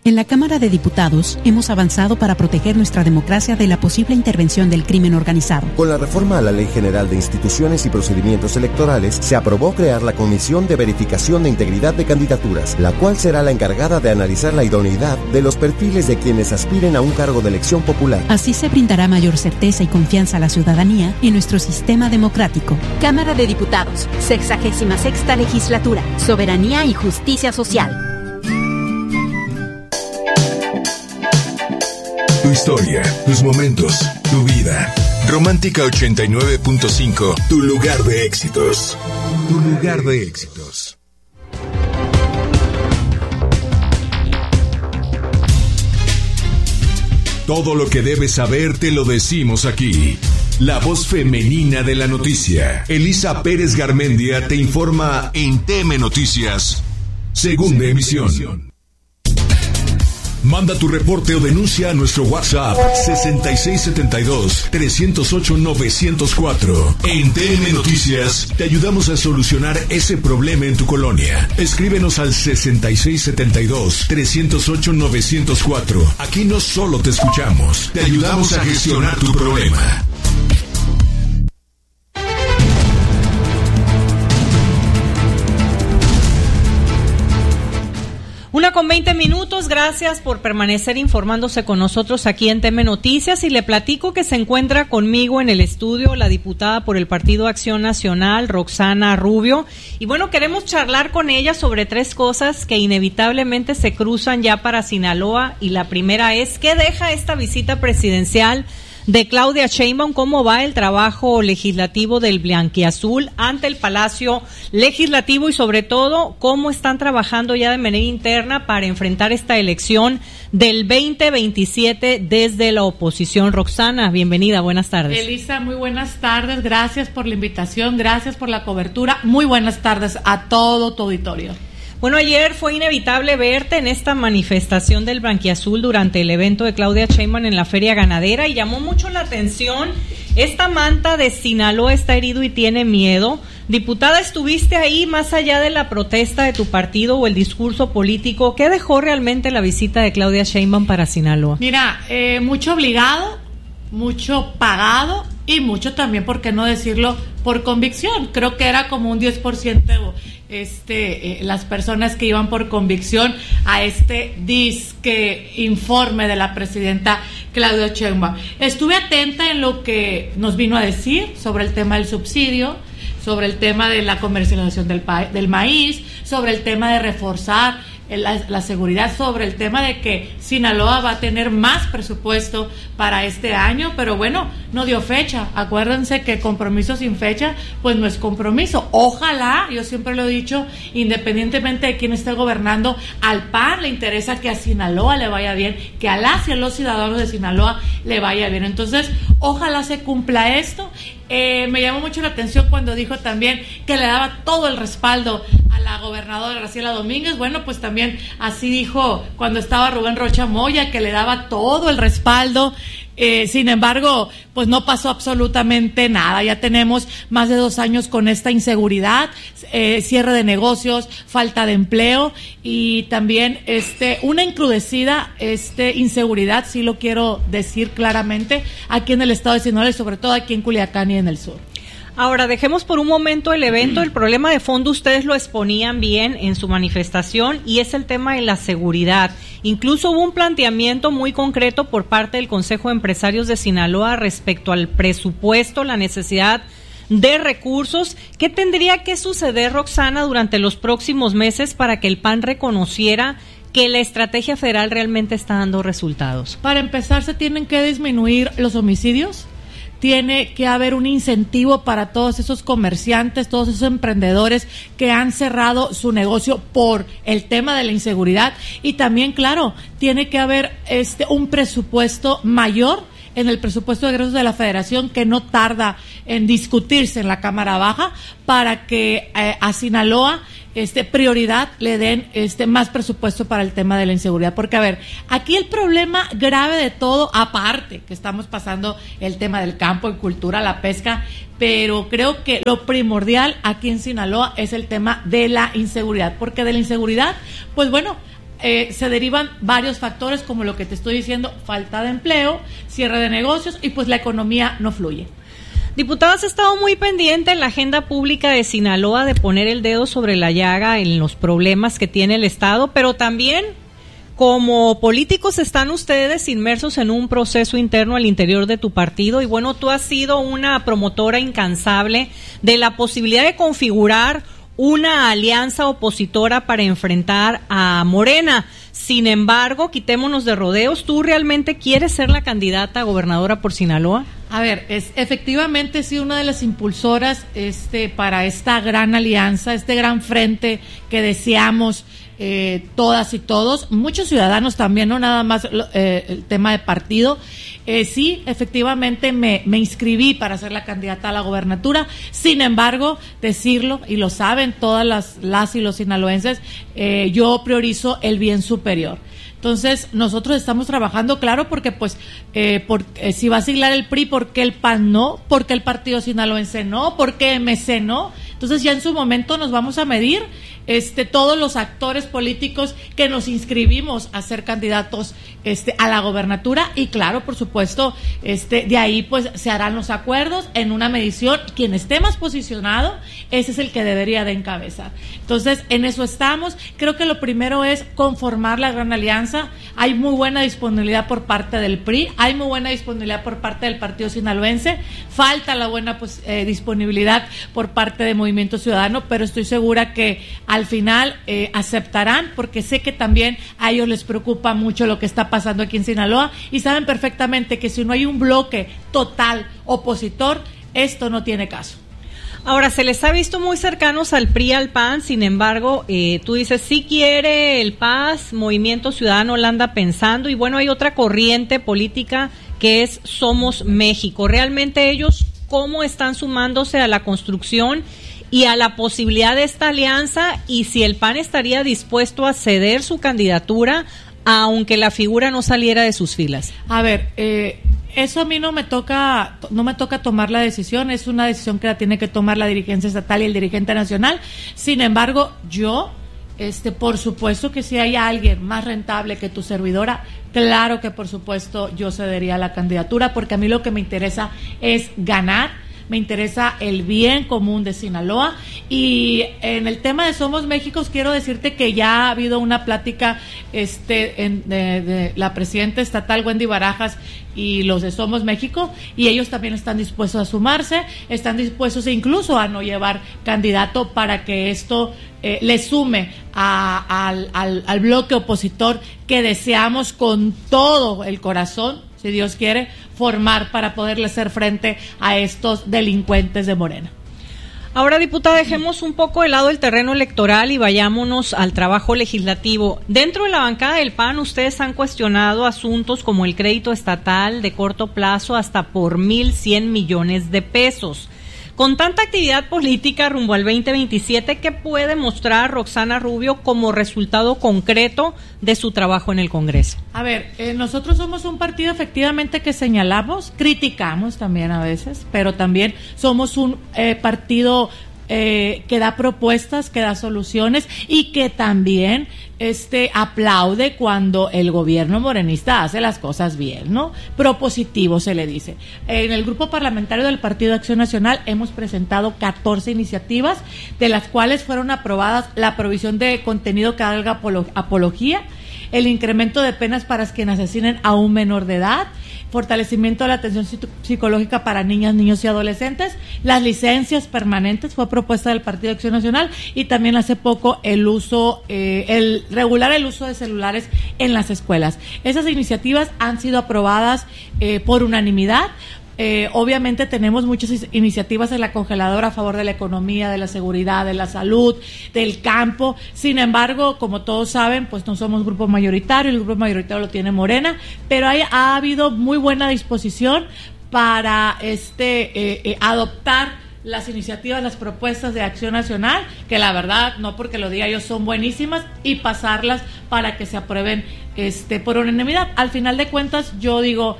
En la Cámara de Diputados hemos avanzado para proteger nuestra democracia de la posible intervención del crimen organizado. Con la reforma a la Ley General de Instituciones y Procedimientos Electorales, se aprobó crear la Comisión de Verificación de Integridad de Candidaturas, la cual será la encargada de analizar la idoneidad de los perfiles de quienes aspiren a un cargo de elección popular. Así se brindará mayor certeza y confianza a la ciudadanía en nuestro sistema democrático. Cámara de Diputados, 66ª Legislatura, Soberanía y Justicia Social. Tu historia, tus momentos, tu vida. Romántica 89.5, tu lugar de éxitos. Tu lugar de éxitos. Todo lo que debes saber te lo decimos aquí. La voz femenina de la noticia. Elisa Pérez Garmendia te informa en TM Noticias, segunda emisión. Manda tu reporte o denuncia a nuestro WhatsApp 6672-308-904. En TN Noticias te ayudamos a solucionar ese problema en tu colonia. Escríbenos al 6672-308-904. Aquí no solo te escuchamos, te ayudamos a gestionar tu problema. Una con 20 minutos, gracias por permanecer informándose con nosotros aquí en TM Noticias, y le platico que se encuentra conmigo en el estudio la diputada por el Partido Acción Nacional, Roxana Rubio, y bueno, queremos charlar con ella sobre tres cosas que inevitablemente se cruzan ya para Sinaloa, y la primera es, ¿qué deja esta visita presidencial de Claudia Sheinbaum? ¿Cómo va el trabajo legislativo del Blanquiazul ante el Palacio Legislativo? Y sobre todo, ¿cómo están trabajando ya de manera interna para enfrentar esta elección del 2027 desde la oposición? Roxana, bienvenida, buenas tardes. Elisa, muy buenas tardes, gracias por la invitación, gracias por la cobertura, muy buenas tardes a todo tu auditorio. Bueno, ayer fue inevitable verte en esta manifestación del Blanquiazul durante el evento de Claudia Sheinbaum en la Feria Ganadera, y llamó mucho la atención esta manta de Sinaloa está herido y tiene miedo. Diputada, estuviste ahí más allá de la protesta de tu partido o el discurso político. ¿Qué dejó realmente la visita de Claudia Sheinbaum para Sinaloa? Mira, mucho obligado, mucho pagado y mucho también, ¿por qué no decirlo?, por convicción. Creo que era como un 10% las personas que iban por convicción a este disque informe de la presidenta Claudia Sheinbaum. Estuve atenta en lo que nos vino a decir sobre el tema del subsidio, sobre el tema de la comercialización del maíz, sobre el tema de reforzar la seguridad, sobre el tema de que Sinaloa va a tener más presupuesto para este año, pero bueno, no dio fecha. Acuérdense que compromiso sin fecha, pues no es compromiso. Ojalá, yo siempre lo he dicho, independientemente de quién esté gobernando, al PAN le interesa que a Sinaloa le vaya bien, que a las y a los ciudadanos de Sinaloa le vaya bien. Entonces, ojalá se cumpla esto. Me llamó mucho la atención cuando dijo también que le daba todo el respaldo a la gobernadora Graciela Domínguez. Bueno, pues también así dijo cuando estaba Rubén Rocha Moya, que le daba todo el respaldo. Sin embargo, pues no pasó absolutamente nada. Ya tenemos más de 2 años con esta inseguridad, cierre de negocios, falta de empleo y también una encrudecida inseguridad, sí lo quiero decir claramente, aquí en el estado de Sinaloa y sobre todo aquí en Culiacán y en el sur. Ahora, dejemos por un momento el evento. El problema de fondo ustedes lo exponían bien en su manifestación y es el tema de la seguridad. Incluso hubo un planteamiento muy concreto por parte del Consejo de Empresarios de Sinaloa respecto al presupuesto, la necesidad de recursos. ¿Qué tendría que suceder, Roxana, durante los próximos meses para que el PAN reconociera que la estrategia federal realmente está dando resultados? Para empezar, se tienen que disminuir los homicidios. Tiene que haber un incentivo para todos esos comerciantes, todos esos emprendedores que han cerrado su negocio por el tema de la inseguridad. Y también, claro, tiene que haber un presupuesto mayor en el presupuesto de egresos de la Federación, que no tarda en discutirse en la Cámara Baja, para que a Sinaloa prioridad le den más presupuesto para el tema de la inseguridad. Porque, a ver, aquí el problema grave de todo, aparte que estamos pasando el tema del campo, y cultura, la pesca, pero creo que lo primordial aquí en Sinaloa es el tema de la inseguridad, porque de la inseguridad, pues bueno, se derivan varios factores, como lo que te estoy diciendo: falta de empleo, cierre de negocios, y pues la economía no fluye. Diputada, has estado muy pendiente en la agenda pública de Sinaloa de poner el dedo sobre la llaga en los problemas que tiene el Estado, pero también como políticos están ustedes inmersos en un proceso interno al interior de tu partido, y bueno, tú has sido una promotora incansable de la posibilidad de configurar una alianza opositora para enfrentar a Morena. Sin embargo, quitémonos de rodeos, ¿tú realmente quieres ser la candidata a gobernadora por Sinaloa? A ver, efectivamente sí, una de las impulsoras para esta gran alianza, este gran frente que deseamos todas y todos, muchos ciudadanos también, no nada más el tema de partido. Sí, efectivamente me inscribí para ser la candidata a la gobernatura. Sin embargo, decirlo, y lo saben todas las y los sinaloenses, yo priorizo el bien superior. Entonces, nosotros estamos trabajando, claro, porque pues si va a siglar el PRI, ¿por qué el PAN no? ¿Por qué el Partido Sinaloense no? ¿Por qué MC no? Entonces, ya en su momento nos vamos a medir todos los actores políticos que nos inscribimos a ser candidatos a la gobernatura, y claro, por supuesto, de ahí pues se harán los acuerdos en una medición. Quien esté más posicionado, ese es el que debería de encabezar. Entonces, en eso estamos. Creo que lo primero es conformar la gran alianza. Hay muy buena disponibilidad por parte del PRI, hay muy buena disponibilidad por parte del Partido Sinaloense, falta la buena disponibilidad por parte de Movimiento Ciudadano, pero estoy segura que al final aceptarán, porque sé que también a ellos les preocupa mucho lo que está pasando aquí en Sinaloa, y saben perfectamente que si no hay un bloque total opositor, esto no tiene caso. Ahora, se les ha visto muy cercanos al PRI, al PAN, sin embargo, tú dices, sí quiere el PAS, Movimiento Ciudadano la anda pensando, y bueno, hay otra corriente política que es Somos México. ¿Realmente ellos cómo están sumándose a la construcción y a la posibilidad de esta alianza, y si el PAN estaría dispuesto a ceder su candidatura aunque la figura no saliera de sus filas? A ver, eso a mí no me toca tomar la decisión, es una decisión que la tiene que tomar la dirigencia estatal y el dirigente nacional. Sin embargo, yo por supuesto que si hay alguien más rentable que tu servidora, claro que por supuesto yo cedería la candidatura, porque a mí lo que me interesa es ganar. Me interesa el bien común de Sinaloa. Y en el tema de Somos México, quiero decirte que ya ha habido una plática de la presidenta estatal Wendy Barajas y los de Somos México, y ellos también están dispuestos a sumarse, están dispuestos incluso a no llevar candidato para que esto le sume al bloque opositor que deseamos con todo el corazón, si Dios quiere, formar para poderle hacer frente a estos delincuentes de Morena. Ahora, diputada, dejemos un poco de lado el terreno electoral y vayámonos al trabajo legislativo. Dentro de la bancada del PAN, ustedes han cuestionado asuntos como el crédito estatal de corto plazo hasta por 1,100 millones de pesos. Con tanta actividad política rumbo al 2027, ¿qué puede mostrar Roxana Rubio como resultado concreto de su trabajo en el Congreso? A ver, nosotros somos un partido efectivamente que señalamos, criticamos también a veces, pero también somos un partido que da propuestas, que da soluciones, y que también aplaude cuando el gobierno morenista hace las cosas bien, ¿no? Propositivo se le dice. En el grupo parlamentario del Partido de Acción Nacional hemos presentado 14 iniciativas, de las cuales fueron aprobadas la provisión de contenido que haga apología, el incremento de penas para quienes asesinen a un menor de edad, fortalecimiento de la atención psicológica para niñas, niños y adolescentes, las licencias permanentes, fue propuesta del Partido de Acción Nacional, y también hace poco el regular el uso de celulares en las escuelas. Esas iniciativas han sido aprobadas por unanimidad. Obviamente tenemos muchas iniciativas en la congeladora a favor de la economía, de la seguridad, de la salud, del campo. Sin embargo, como todos saben, pues no somos grupo mayoritario, el grupo mayoritario lo tiene Morena, pero ha habido muy buena disposición para adoptar las iniciativas, las propuestas de Acción Nacional, que la verdad, no porque lo diga yo, son buenísimas, y pasarlas para que se aprueben por unanimidad. Al final de cuentas, yo digo,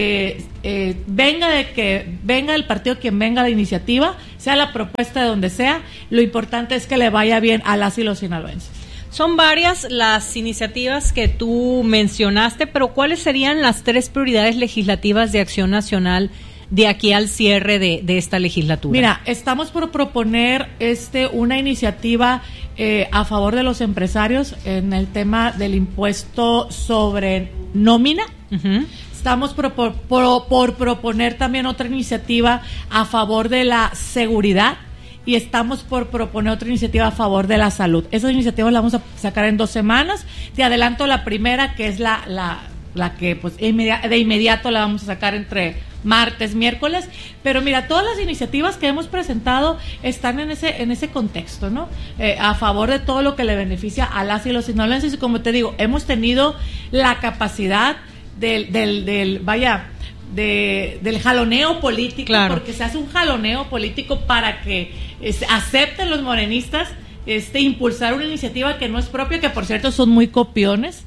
venga el partido quien venga la iniciativa, sea la propuesta de donde sea, lo importante es que le vaya bien a las y los sinaloenses. Son varias las iniciativas que tú mencionaste, pero ¿cuáles serían las 3 prioridades legislativas de Acción Nacional de aquí al cierre de esta legislatura? Mira, estamos por proponer una iniciativa a favor de los empresarios en el tema del impuesto sobre nómina. Uh-huh. Estamos por proponer también otra iniciativa a favor de la seguridad. Y estamos por proponer otra iniciativa a favor de la salud. Esas iniciativas las vamos a sacar en 2 semanas. Te adelanto la primera, que es la que pues de inmediato la vamos a sacar entre martes, miércoles. Pero mira, todas las iniciativas que hemos presentado están en ese contexto, ¿no? A favor de todo lo que le beneficia a las y los sinaloenses. Y como te digo, hemos tenido la capacidad del jaloneo político, claro, porque se hace un jaloneo político para que acepten los morenistas impulsar una iniciativa que no es propia, que por cierto son muy copiones,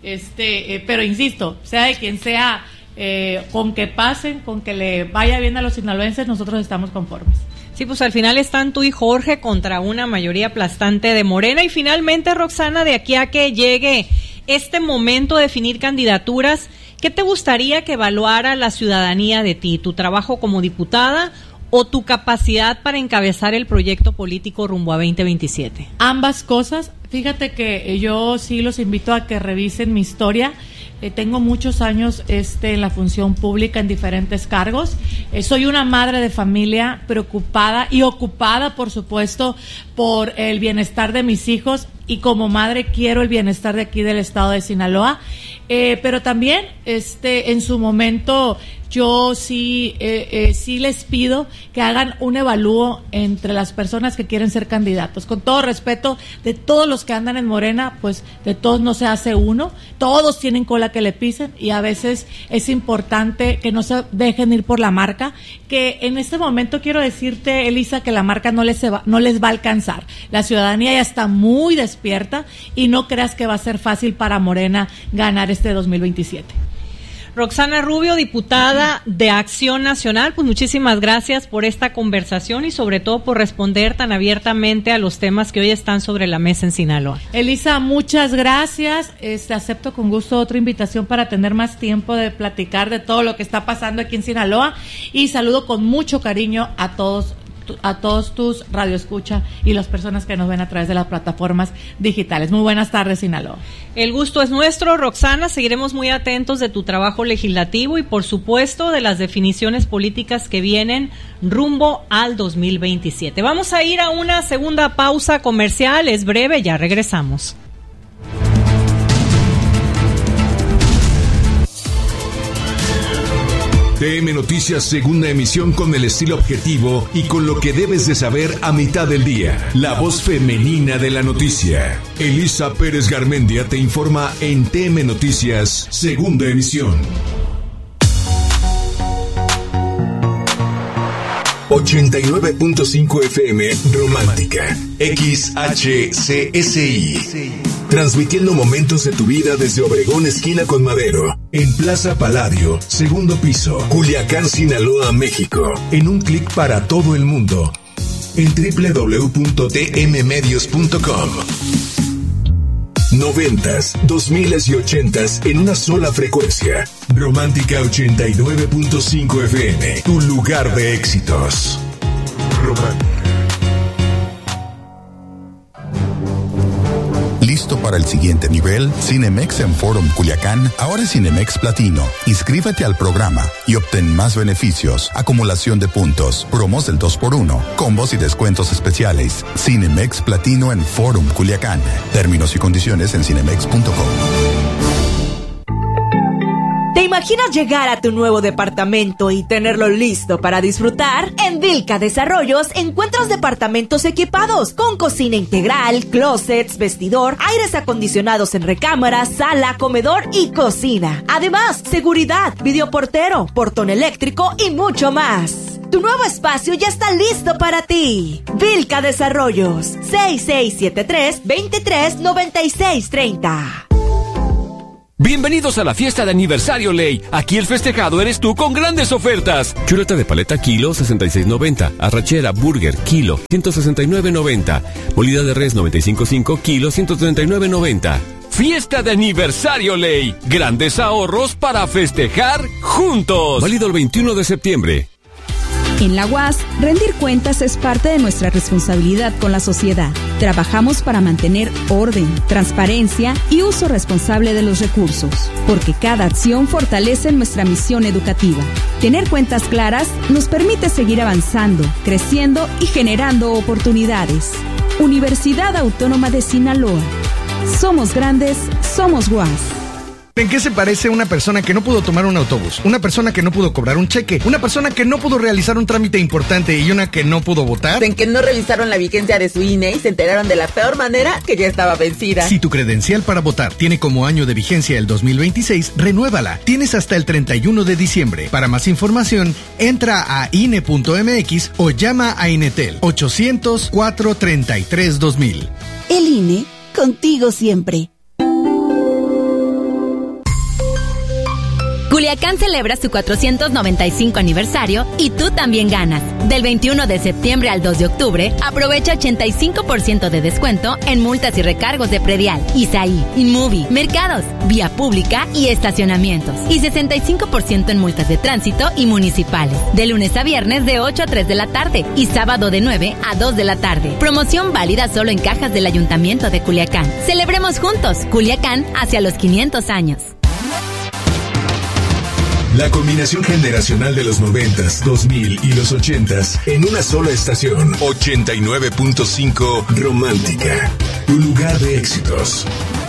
pero insisto, sea de quien sea, con que pasen, con que le vaya bien a los sinaloenses, nosotros estamos conformes. Sí, pues al final están tú y Jorge contra una mayoría aplastante de Morena. Y finalmente, Roxana, de aquí a que llegue este momento de definir candidaturas, ¿qué te gustaría que evaluara la ciudadanía de ti? ¿Tu trabajo como diputada o tu capacidad para encabezar el proyecto político rumbo a 2027? Ambas cosas. Fíjate que yo sí los invito a que revisen mi historia. Tengo muchos años en la función pública en diferentes cargos. Soy una madre de familia preocupada y ocupada, por supuesto, por el bienestar de mis hijos, y como madre quiero el bienestar de aquí del estado de Sinaloa. Pero también en su momento yo sí les pido que hagan un evalúo entre las personas que quieren ser candidatos. Con todo respeto de todos los que andan en Morena, pues de todos no se hace uno, todos tienen cola que le pisen, y a veces es importante que no se dejen ir por la marca, que en este momento quiero decirte, Elisa, que la marca no les va a alcanzar. La ciudadanía ya está muy despierta y no creas que va a ser fácil para Morena ganar 2027. Roxana Rubio, diputada de Acción Nacional, pues muchísimas gracias por esta conversación y sobre todo por responder tan abiertamente a los temas que hoy están sobre la mesa en Sinaloa. Elisa, muchas gracias. Acepto con gusto otra invitación para tener más tiempo de platicar de todo lo que está pasando aquí en Sinaloa, y saludo con mucho cariño a todos tus radioescucha y las personas que nos ven a través de las plataformas digitales. Muy buenas tardes, Sinaloa. El gusto es nuestro, Roxana. Seguiremos muy atentos de tu trabajo legislativo y, por supuesto, de las definiciones políticas que vienen rumbo al 2027. Vamos a ir a una segunda pausa comercial. Es breve, ya regresamos. TM Noticias, segunda emisión, con el estilo objetivo y con lo que debes de saber a mitad del día. La voz femenina de la noticia. Elisa Pérez Garmendia te informa en TM Noticias, segunda emisión. 89.5 FM Romántica, XHCSI. Transmitiendo momentos de tu vida desde Obregón, esquina con Madero, en Plaza Palladio, segundo piso, Culiacán, Sinaloa, México. En un clic para todo el mundo, en www.tmmedios.com. 90s, 2000s y 80s en una sola frecuencia. Romántica 89.5 FM, tu lugar de éxitos. Romántica. ¿Listo para el siguiente nivel? Cinemex en Forum Culiacán ahora es Cinemex Platino. Inscríbete al programa y obtén más beneficios, acumulación de puntos, promos del 2x1, combos y descuentos especiales. Cinemex Platino en Forum Culiacán. Términos y condiciones en cinemex.com. ¿Te imaginas llegar a tu nuevo departamento y tenerlo listo para disfrutar? En Vilca Desarrollos encuentras departamentos equipados con cocina integral, closets, vestidor, aires acondicionados en recámara, sala, comedor y cocina. Además, seguridad, videoportero, portón eléctrico y mucho más. Tu nuevo espacio ya está listo para ti. Vilca Desarrollos, 6673-239630. Bienvenidos a la fiesta de aniversario Ley. Aquí el festejado eres tú con grandes ofertas. Chuleta de paleta kilo 66.90. Arrachera burger kilo 169.90. Molida de res 95.5 kilo 139.90. Fiesta de aniversario Ley. Grandes ahorros para festejar juntos. Válido el 21 de septiembre. En la UAS, rendir cuentas es parte de nuestra responsabilidad con la sociedad. Trabajamos para mantener orden, transparencia y uso responsable de los recursos, porque cada acción fortalece nuestra misión educativa. Tener cuentas claras nos permite seguir avanzando, creciendo y generando oportunidades. Universidad Autónoma de Sinaloa. Somos grandes, somos UAS. ¿En qué se parece una persona que no pudo tomar un autobús? Una persona que no pudo cobrar un cheque, una persona que no pudo realizar un trámite importante y una que no pudo votar. En que no revisaron la vigencia de su INE y se enteraron de la peor manera que ya estaba vencida. Si tu credencial para votar tiene como año de vigencia el 2026, renuévala. Tienes hasta el 31 de diciembre. Para más información, entra a INE.mx o llama a Inetel 800-433-2000. El INE, contigo siempre. Culiacán celebra su 495 aniversario y tú también ganas. Del 21 de septiembre al 2 de octubre, aprovecha 85% de descuento en multas y recargos de predial, ISAI, Inmovie, mercados, vía pública y estacionamientos. Y 65% en multas de tránsito y municipales. De lunes a viernes de 8 a 3 de la tarde y sábado de 9 a 2 de la tarde. Promoción válida solo en cajas del Ayuntamiento de Culiacán. Celebremos juntos Culiacán hacia los 500 años. La combinación generacional de los 90s, 2000 y los 80s en una sola estación. 89.5 Romántica. Tu lugar de éxitos.